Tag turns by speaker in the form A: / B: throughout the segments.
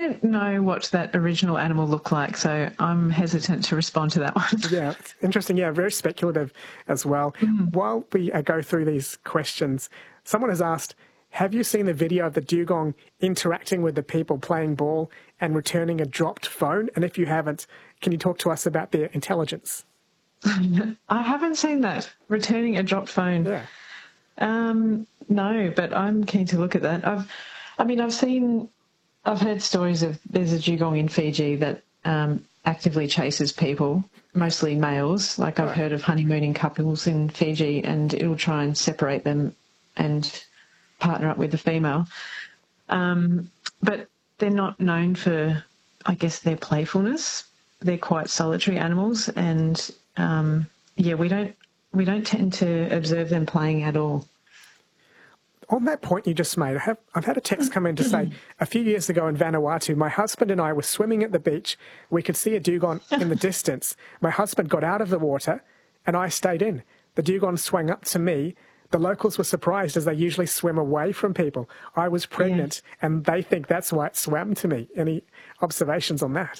A: don't know what that original animal looked like, so I'm hesitant to respond to that one.
B: Yeah, it's interesting. Yeah, very speculative as well. While we go through these questions, someone has asked, have you seen the video of the dugong interacting with the people playing ball and returning a dropped phone? And if you haven't, can you talk to us about their intelligence?
A: I haven't seen that, returning a dropped phone.
B: Yeah.
A: No, but I'm keen to look at that. I've heard stories of there's a dugong in Fiji that actively chases people, mostly males. Like I've heard of honeymooning couples in Fiji, and it'll try and separate them and partner up with the female. But they're not known for, I guess, their playfulness. They're quite solitary animals, and we don't tend to observe them playing at all.
B: On that point you just made, I've had a text come in to say, a few years ago in Vanuatu, my husband and I were swimming at the beach. We could see a dugong in the distance. My husband got out of the water and I stayed in. The dugong swam up to me. The locals were surprised as they usually swim away from people. I was pregnant and they think that's why it swam to me. Any observations on that?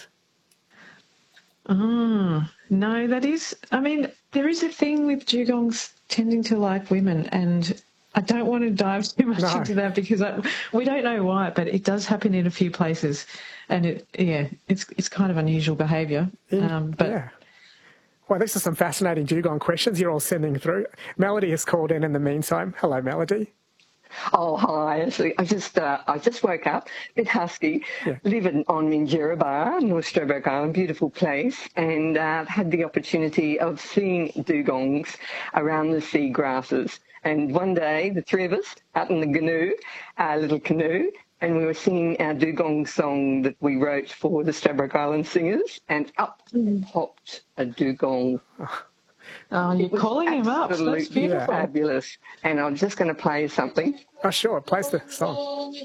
A: No, there is a thing with dugongs tending to like women, and I don't want to dive too much into that because we don't know why, but it does happen in a few places, and it's kind of unusual behaviour.
B: Well, these are some fascinating dugong questions you're all sending through. Melody has called in the meantime. Hello, Melody.
C: Oh, hi. Actually, I just woke up, a bit husky, living on Minjerribah, North Stradbroke Island, beautiful place, and I've had the opportunity of seeing dugongs around the sea grasses. And one day, the three of us out in the canoe, our little canoe, and we were singing our dugong song that we wrote for the Stradbroke Island Singers, and up popped a dugong.
A: Oh, you're calling him up. That's beautiful.
C: Fabulous. And I'm just going to play you something.
B: Oh, sure. Play the song.